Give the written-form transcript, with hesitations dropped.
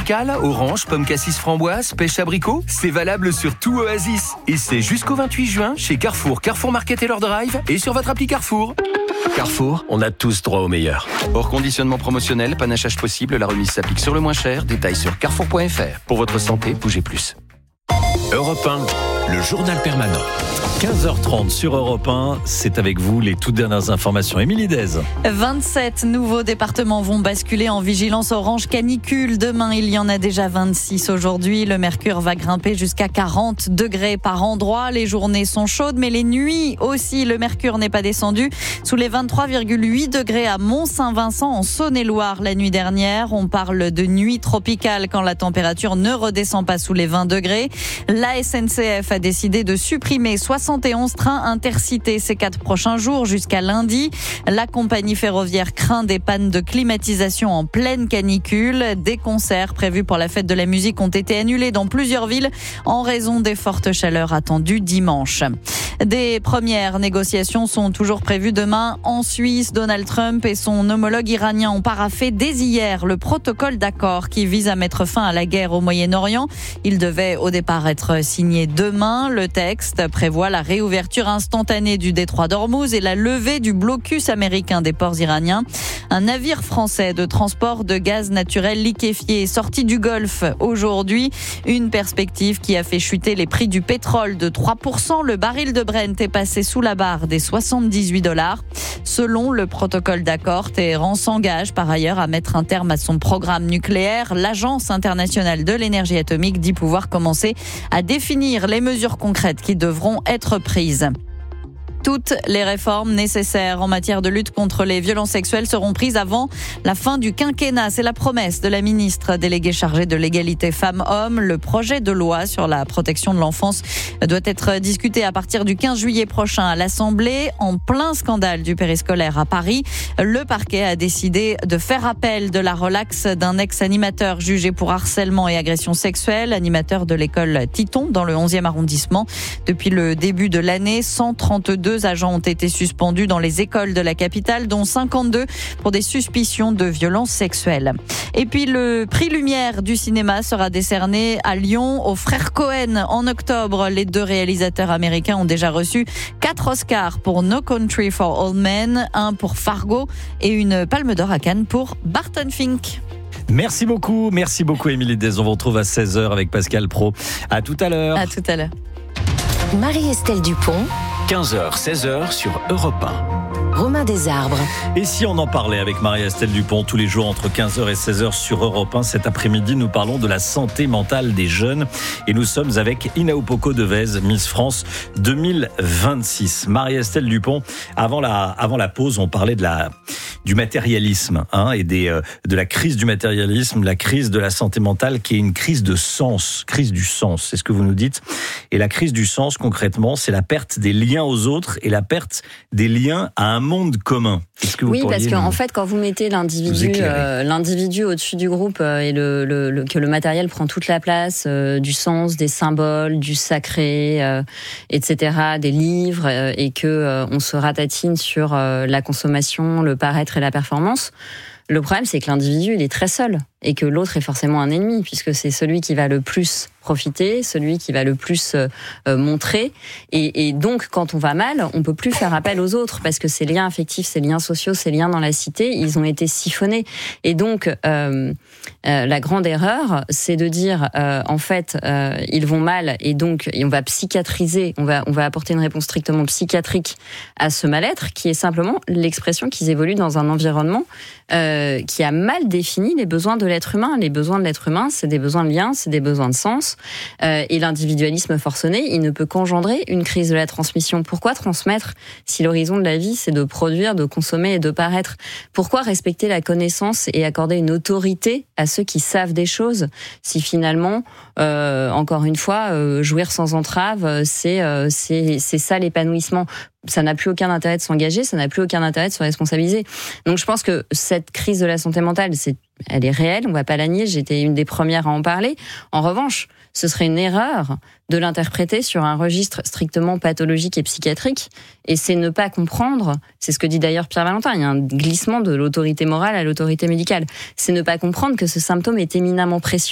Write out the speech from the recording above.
tropicale, orange, pomme cassis framboise, pêche abricot. C'est valable sur tout Oasis. Et c'est jusqu'au 28 juin chez Carrefour, Carrefour Market et leur Drive et sur votre appli Carrefour. Carrefour, on a tous droit au meilleur. Hors conditionnement promotionnel, panachage possible, la remise s'applique sur le moins cher. Détails sur carrefour.fr. Pour votre santé, bougez plus. Europe 1, le journal permanent. 15h30 sur Europe 1, c'est avec vous les toutes dernières informations. Émilie Dez. 27 nouveaux départements vont basculer en vigilance orange canicule. Demain, il y en a déjà 26 aujourd'hui. Le mercure va grimper jusqu'à 40 degrés par endroit. Les journées sont chaudes, mais les nuits aussi. Le mercure n'est pas descendu sous les 23,8 degrés à Mont-Saint-Vincent en Saône-et-Loire la nuit dernière. On parle de nuit tropicale quand la température ne redescend pas sous les 20 degrés. La SNCF a décidé de supprimer 71 trains intercités ces 4 prochains jours jusqu'à lundi. La compagnie ferroviaire craint des pannes de climatisation en pleine canicule. Des concerts prévus pour la fête de la musique ont été annulés dans plusieurs villes en raison des fortes chaleurs attendues dimanche. Des premières négociations sont toujours prévues demain en Suisse. Donald Trump et son homologue iranien ont paraphé dès hier le protocole d'accord qui vise à mettre fin à la guerre au Moyen-Orient. Il devait au départ être signé demain. Le texte prévoit la réouverture instantanée du détroit d'Ormuz et la levée du blocus américain des ports iraniens. Un navire français de transport de gaz naturel liquéfié est sorti du Golfe aujourd'hui. Une perspective qui a fait chuter les prix du pétrole de 3%. Le baril de Brent est passé sous la barre des $78. Selon le protocole d'accord, Téhéran s'engage par ailleurs à mettre un terme à son programme nucléaire. L'Agence internationale de l'énergie atomique dit pouvoir commencer à définir les mesures concrètes qui devront être prises. Toutes les réformes nécessaires en matière de lutte contre les violences sexuelles seront prises avant la fin du quinquennat. C'est la promesse de la ministre déléguée chargée de l'égalité femmes-hommes. Le projet de loi sur la protection de l'enfance doit être discuté à partir du 15 juillet prochain à l'Assemblée. En plein scandale du périscolaire à Paris, le parquet a décidé de faire appel de la relaxe d'un ex-animateur jugé pour harcèlement et agression sexuelle, animateur de l'école Titon dans le 11e arrondissement. Depuis le début de l'année, 132 agents ont été suspendus dans les écoles de la capitale, dont 52 pour des suspicions de violences sexuelles. Et puis le prix Lumière du cinéma sera décerné à Lyon aux frères Cohen en octobre. Les 2 réalisateurs américains ont déjà reçu 4 Oscars pour No Country for Old Men, 1 pour Fargo et une Palme d'Or à Cannes pour Barton Fink. Merci beaucoup Émilie Dez. On vous retrouve à 16h avec Pascal Praud. À tout à l'heure. À tout à l'heure. Marie-Estelle Dupont. 15h, 16h sur Europe 1. Romain Desarbres. Et si on en parlait avec Marie-Estelle Dupont tous les jours entre 15h et 16h sur Europe 1, cet après-midi, nous parlons de la santé mentale des jeunes. Et nous sommes avec Inaupoko Devez, Miss France 2026. Marie-Estelle Dupont, avant la pause, on parlait du matérialisme et de la crise du matérialisme, la crise de la santé mentale qui est une crise de sens, crise du sens, c'est ce que vous nous dites. Et la crise du sens, concrètement, c'est la perte des liens aux autres et la perte des liens à un monde commun. Est-ce que vous pourriez parce qu'en fait, quand vous mettez l'individu au-dessus du groupe et que le matériel prend toute la place du sens, des symboles, du sacré, etc., des livres, et que on se ratatine sur la consommation, le paraître et la performance. Le problème, c'est que l'individu, il est très seul et que l'autre est forcément un ennemi, puisque c'est celui qui va le plus profiter, celui qui va le plus montrer. Et donc, quand on va mal, on peut plus faire appel aux autres, parce que ces liens affectifs, ces liens sociaux, ces liens dans la cité, ils ont été siphonnés. Et donc, la grande erreur, c'est de dire, en fait, ils vont mal, et donc on va psychiatriser, on va apporter une réponse strictement psychiatrique à ce mal-être, qui est simplement l'expression qu'ils évoluent dans un environnement qui a mal défini les besoins de l'être humain. Les besoins de l'être humain, c'est des besoins de lien, c'est des besoins de sens. Et l'individualisme forcené, il ne peut qu'engendrer une crise de la transmission. Pourquoi transmettre si l'horizon de la vie, c'est de produire, de consommer et de paraître? Pourquoi respecter la connaissance et accorder une autorité à ceux qui savent des choses si finalement, encore une fois, jouir sans entrave, c'est ça l'épanouissement? Ça n'a plus aucun intérêt de s'engager, ça n'a plus aucun intérêt de se responsabiliser. Donc je pense que cette crise de la santé mentale, elle est réelle, on va pas la nier, j'étais une des premières à en parler. En revanche, ce serait une erreur de l'interpréter sur un registre strictement pathologique et psychiatrique, et c'est ne pas comprendre, c'est ce que dit d'ailleurs Pierre Valentin, il y a un glissement de l'autorité morale à l'autorité médicale, c'est ne pas comprendre que ce symptôme est éminemment précieux